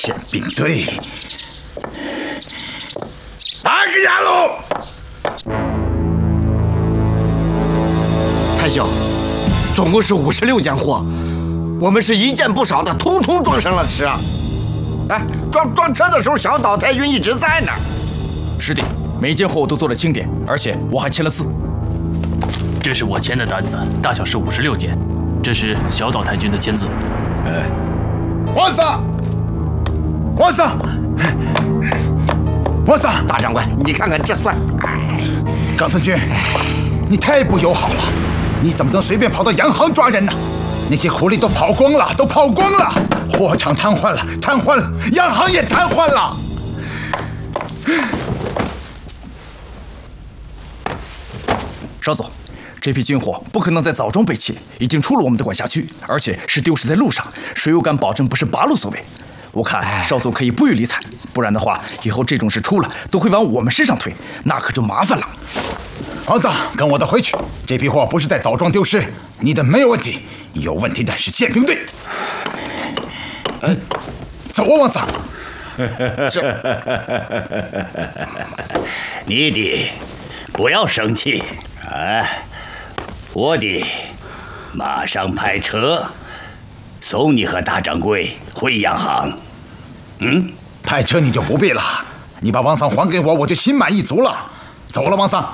宪兵队，打个压喽！ 太兄，总共是56件货，我们是一件不少的，通通装上了车。哎，装车的时候，小岛太君一直在呢。 师弟，每件货我都做了清点，而且我还签了字。 这是我签的单子，大小是56件，这是小岛太君的签字。 皇上，皇上，皇上！ 大长官，你看看这算。 冈村君，你太不友好了！你怎么能随便跑到洋行抓人呢？那些苦力都跑光了，都跑光了，货场瘫痪了，瘫痪了，洋行也瘫痪了。 少佐，这批军火不可能在枣庄被弃，已经出了我们的管辖区，而且是丢失在路上，谁又敢保证不是八路所为？我看少佐可以不予理睬，不然的话，以后这种事出了都会往我们身上推，那可就麻烦了。 皇上，跟我的回去，这批货不是在枣庄丢失，你的没有问题，有问题的是宪兵队。走啊，王桑。 你的不要生气啊！我的马上派车送你和大掌柜回洋行。 派车你就不必了，你把王桑还给我，我就心满意足了。走了，王桑。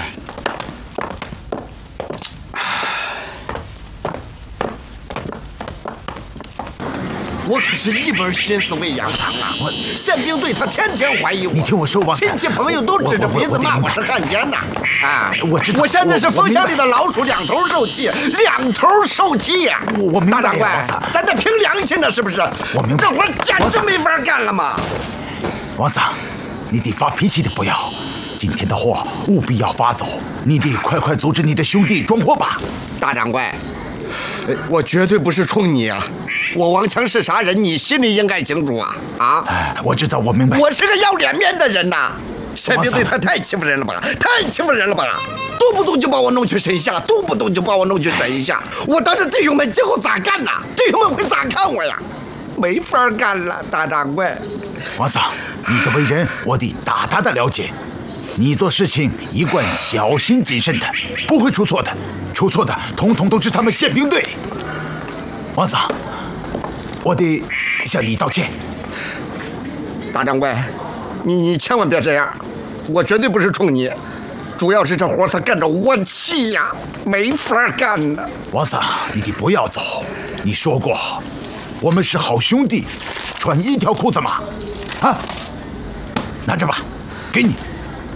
我可是一门心思为洋行啊！宪兵队他天天怀疑我， 你听我说，王桑， 亲戚朋友都指着鼻子骂我是汉奸呐！啊， 我知道， 我现在是风箱里的老鼠，两头受气，两头受气呀！ 我明白， 大长官，咱得凭良心呢，是不是？ 我明白， 这活简直没法干了嘛！ 王桑，你得发脾气的不要，今天的货务必要发走，你得快组织你的兄弟装货吧。 大长官，我绝对不是冲你啊！我王强是啥人，你心里应该清楚啊！啊， 我知道，我明白。 我是个要脸面的人呐！宪兵队他太欺负人了吧，太欺负人了吧！动不动就把我弄去审下，动不动就把我弄去审下，我当着弟兄们今后咋干呐？弟兄们会咋看我呀？没法干了，大掌柜。 王桑，你的为人我得大大的了解，你做事情一贯小心谨慎的，不会出错的，出错的统统都是他们宪兵队。王桑，我得向你道歉。 大掌柜，你千万别这样，我绝对不是冲你，主要是这活他干着我气呀，没法干呢。 王桑，你得不要走，你说过我们是好兄弟，穿一条裤子嘛。啊，拿着吧，给你。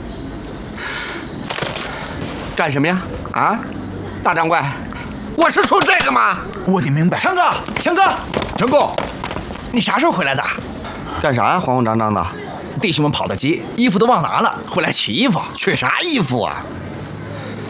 干什么呀？啊，大掌柜，我是冲这个吗？ 我得明白。 强哥，强哥， 强哥， 你啥时候回来的？ 干啥呀？慌慌张张的。 弟兄们跑得急，衣服都忘拿了，回来取衣服。 取啥衣服啊？